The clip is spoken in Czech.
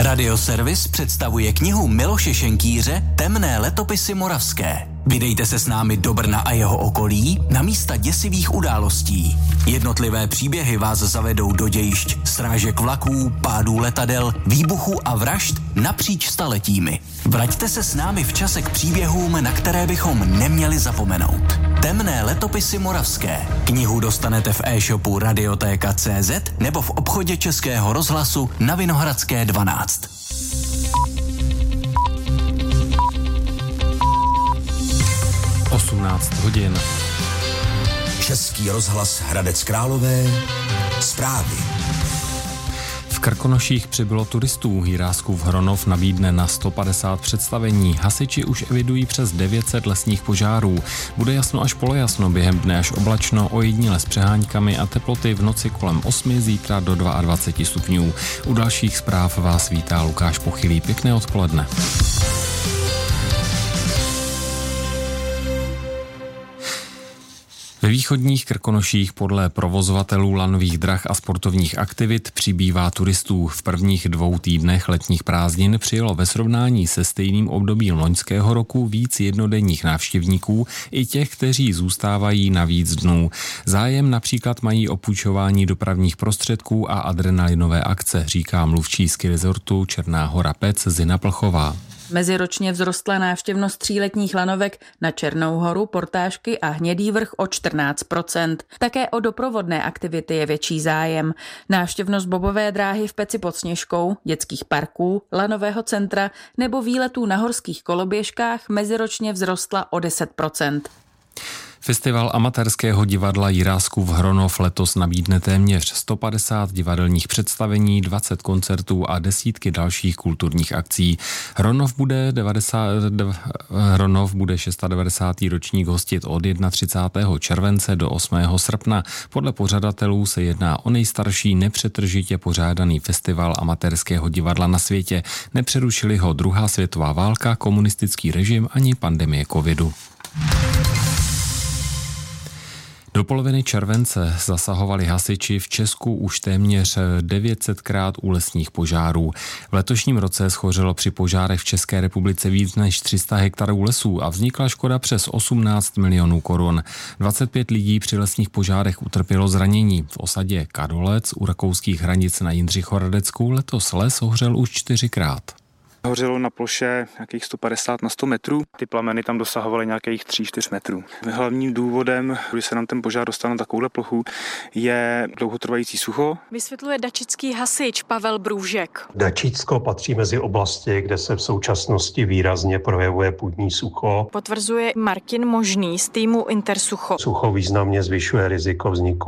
Radioservis představuje knihu Miloše Šenkýře Temné letopisy moravské. Vydejte se s námi do Brna a jeho okolí na místa děsivých událostí. Jednotlivé příběhy vás zavedou do dějišť srážek vlaků, pádů letadel, výbuchů a vražd napříč staletími. Vraťte se s námi v čase k příběhům, na které bychom neměli zapomenout. Temné letopisy moravské. Knihu dostanete v e-shopu Radiotéka.cz nebo v obchodě Českého rozhlasu na Vinohradské 12. hodin. Český rozhlas Hradec Králové. Zprávy. V Krkonoších přibylo turistů. Jiráskův Hronov nabídne na 150 představení. Hasiči už evidují přes 900 lesních požárů. Bude jasno až polojasno, během dne až oblačno, ojediněle s přehánkami a teploty v noci kolem 8, zítra do 22 stupňů. U dalších zpráv vás vítá Lukáš Pochylý. Pěkné odpoledne. Ve východních Krkonoších podle provozovatelů lanových drah a sportovních aktivit přibývá turistů. V prvních 2 týdnech letních prázdnin přijelo ve srovnání se stejným obdobím loňského roku víc jednodenních návštěvníků i těch, kteří zůstávají na víc dnů. Zájem například mají o půjčování dopravních prostředků a adrenalinové akce, říká mluvčí ski rezortu Černá Hora Pec Zina Plchová. Meziročně vzrostla návštěvnost 3letních lanovek na Černou horu, Portášky a Hnědý vrch o 14%. Také o doprovodné aktivity je větší zájem. Návštěvnost bobové dráhy v Peci pod Sněžkou, dětských parků, lanového centra nebo výletů na horských koloběžkách meziročně vzrostla o 10%. Festival amatérského divadla Jiráskův Hronov letos nabídne téměř 150 divadelních představení, 20 koncertů a desítky dalších kulturních akcí. Hronov bude 96. ročník hostit od 31. července do 8. srpna. Podle pořadatelů se jedná o nejstarší nepřetržitě pořádaný festival amatérského divadla na světě. Nepřerušili ho druhá světová válka, komunistický režim ani pandemie covidu. Do poloviny července zasahovali hasiči v Česku už téměř 900krát u lesních požárů. V letošním roce schořelo při požárech v České republice víc než 300 hektarů lesů a vznikla škoda přes 18 milionů korun. 25 lidí při lesních požárech utrpělo zranění. V osadě Kadolec u rakouských hranic na Jindřichoradecku letos les hořel už 4krát. Hořelo na ploše nějakých 150 na 100 metrů. Ty plameny tam dosahovaly nějakých 3-4 metrů. Hlavním důvodem, když se nám ten požár dostal na takovouhle plochu, je dlouhotrvající sucho. Vysvětluje dačický hasič Pavel Brůžek. Dačicko patří mezi oblasti, kde se v současnosti výrazně projevuje půdní sucho. Potvrzuje Martin Možný z týmu Intersucho. Sucho významně zvyšuje riziko vzniku